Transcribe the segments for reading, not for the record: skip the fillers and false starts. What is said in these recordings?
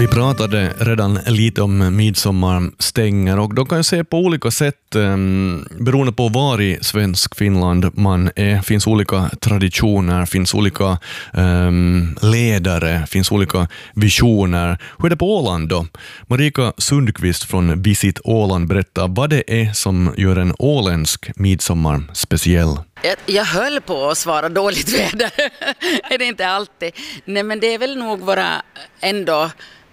Vi pratade redan lite om midsommarstänger och då kan jag se på olika sätt beroende på var i svensk Finland man är. Finns olika traditioner, finns olika ledare, finns olika visioner. Hur är det på Åland då? Marika Sundqvist från Visit Åland berättar vad det är som gör en åländsk midsommar speciell. Jag höll på att svara dåligt väder. Är det inte alltid? Nej, men det är väl nog våra ändå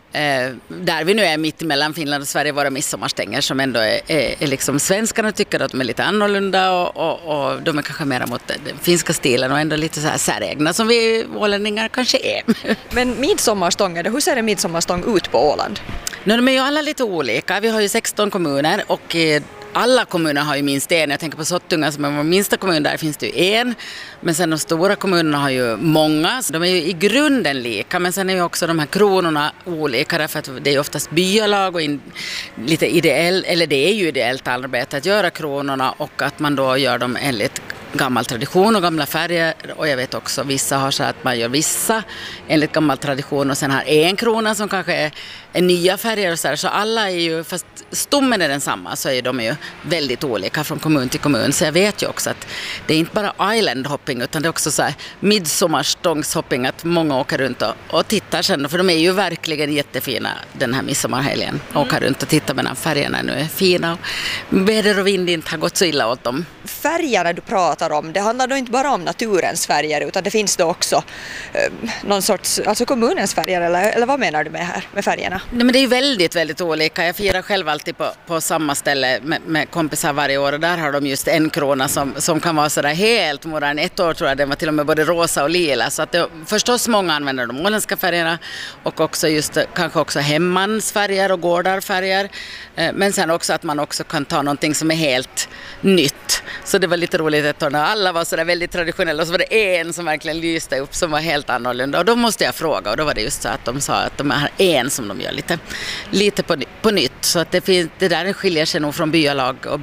där vi nu är mitt emellan Finland och Sverige, våra midsommarstänger som ändå är liksom svenskarna tycker att de är lite annorlunda och de är kanske mer mot den finska stilen och ändå lite så här säregna som vi ålänningar kanske är. Men midsommarstången, hur ser en midsommarstång ut på Åland? Nu, de är ju alla lite olika. Vi har ju 16 kommuner och alla kommuner har ju minst en. Jag tänker på Sottunga som är vår minsta kommun, där finns det ju en. Men sen de stora kommunerna har ju många. Så de är ju i grunden lika, men sen är ju också de här kronorna olika därför att det är oftast byalag och lite ideellt, eller det är ju ideellt arbete att göra kronorna och att man då gör dem enligt gammal tradition och gamla färger, och jag vet också vissa har så att man gör vissa enligt gammal tradition och sen har en krona som kanske är nya färger och så alla är ju, fast stommen är densamma, så är de ju väldigt olika från kommun till kommun. Så jag vet ju också att det är inte bara island hopping utan det är också så här midsommarstångshopping, att många åker runt och tittar sen, för de är ju verkligen jättefina den här midsommarhelgen. Åker runt och tittar medan färgerna nu är fina och väder och vind inte har gått så illa åt dem. Färgerna du pratar om, det handlar då inte bara om naturens färger utan det finns då också någon sorts, alltså kommunens färger, eller vad menar du med här med färgerna? Nej, men det är väldigt, väldigt olika. Jag firar själv alltid på samma ställe med kompisar varje år och där har de just en krona som kan vara sådär helt modern. Ett år tror jag den var till och med både rosa och lila, så att förstås många använder de åländska färgerna och också just kanske också hemmans färger och gårdarfärger, men sen också att man också kan ta någonting som är helt nytt. Så det var lite roligt ett år när alla var sådär väldigt traditionella och så var det en som verkligen lyste upp som var helt annorlunda och då måste jag fråga och då var det just så att de sa att de har en som de gör lite på nytt, så att det där skiljer sig nog från byalag och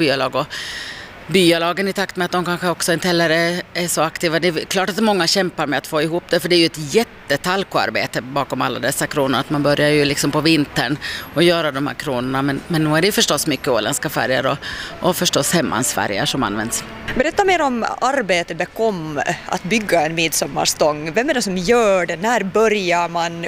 byalagen i takt med att de kanske också inte heller är så aktiva. Det är klart att många kämpar med att få ihop det, för det är ju ett jättetalkoarbete bakom alla dessa kronor, att man börjar ju liksom på vintern och göra de här kronorna, men nu är det förstås mycket åländska färger och förstås hemmans färger som används. Berätta mer om arbetet bakom att bygga en midsommarstång. Vem är det som gör det? När börjar man?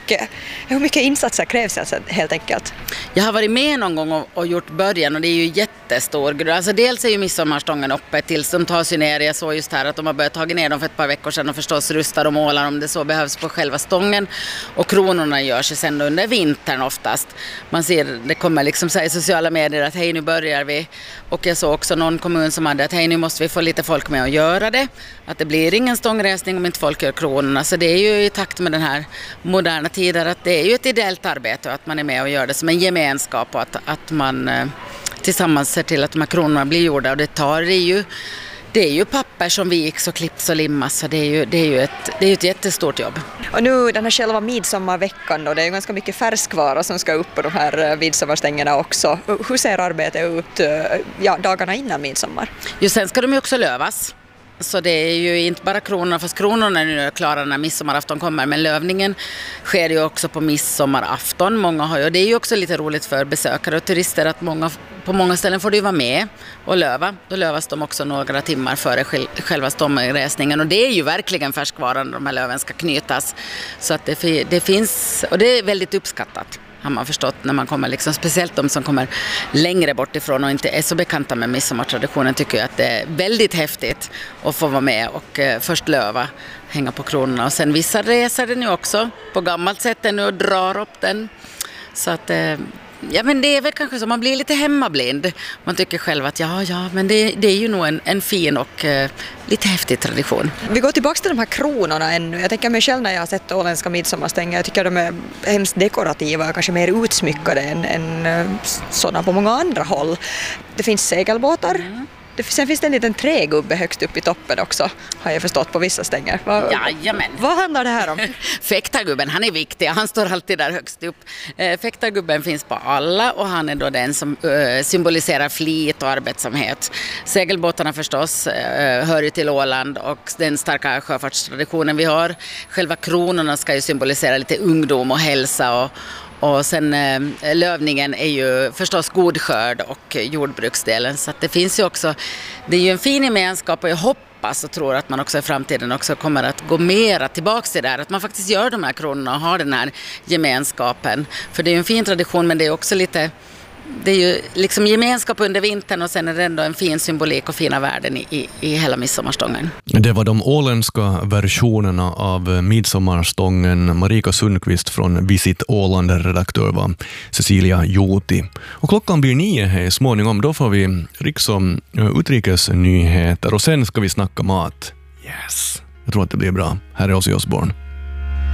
Hur mycket insatser krävs alltså, helt enkelt? Jag har varit med någon gång och gjort början och det är ju jättestor. Alltså dels är ju midsommarstången uppe tills de tar sig ner. Jag såg just här att de har börjat ta ner dem för ett par veckor sedan och förstås rustar och målar om det så behövs på själva stången. Och kronorna gör sig sen under vintern oftast. Man ser, det kommer liksom så här i sociala medier att hej, nu börjar vi. Och jag såg också någon kommun som hade att hej, nu måste vi få lite folk med att göra det. Att det blir ingen stångresning om inte folk gör kronorna. Så det är ju i takt med den här moderna tiden att det är ju ett ideellt arbete och att man är med och gör det som en gemenskap och att man tillsammans ser till att de här kronorna blir gjorda, och det är ju papper som viks och klipps och limmas, så det är ju ett jättestort jobb. Och nu den här själva midsommarveckan då, det är ju ganska mycket färskvara som ska upp på de här midsommarstängerna också. Hur ser arbetet ut dagarna innan midsommar? Just sen ska de ju också lövas. Så det är ju inte bara kronorna, fast kronorna är nu klara när midsommarafton kommer, men lövningen sker ju också på midsommarafton. Många har ju, och det är ju också lite roligt för besökare och turister att på många ställen får du vara med och löva. Då lövas de också några timmar före själva stångresningen, och det är ju verkligen färskvaran när de här löven ska knytas. Så att det finns, och det är väldigt uppskattat, har man förstått, när man kommer liksom, speciellt de som kommer längre bort ifrån och inte är så bekanta med midsommartraditionen, tycker jag att det är väldigt häftigt att få vara med och först löva, hänga på kronorna, och sen vissa reser den ju också på gammalt sätt ännu och drar upp den. Så att ja, men det är väl kanske så, man blir lite hemmablind. Man tycker själv att men det är ju nog en fin och lite häftig tradition. Vi går tillbaka till de här kronorna ännu. Jag tänker mig själv när jag har sett åländska midsommarstänger, jag tycker de är hemskt dekorativa, kanske mer utsmyckade än sådana på många andra håll. Det finns segelbåtar. Sen finns det en liten trägubbe högst upp i toppen också, har jag förstått på vissa stänger. Jajamän. Vad handlar det här om? Fäktargubben, han är viktig, han står alltid där högst upp. Fäktargubben finns på alla och han är då den som symboliserar flit och arbetsamhet. Segelbåtarna förstås hör ju till Åland och den starka sjöfartstraditionen vi har. Själva kronorna ska ju symbolisera lite ungdom och hälsa Och sen lövningen är ju förstås god skörd och jordbruksdelen. Så att det finns ju också, det är ju en fin gemenskap och jag hoppas och tror att man också i framtiden också kommer att gå mera tillbaka till det där. Att man faktiskt gör de här kronorna och har den här gemenskapen. För det är ju en fin tradition men det är också lite... Det är ju liksom gemenskap under vintern och sen är det ändå en fin symbolik och fina värden i hela midsommarstången. Det var de åländska versionerna av midsommarstången. Marika Sundqvist från Visit Åland, redaktör var Cecilia Joti. Och klockan blir 9 här småningom. Då får vi riksom utrikesnyheter och sen ska vi snacka mat. Yes, jag tror att det blir bra. Här är Ozzy Osbourne.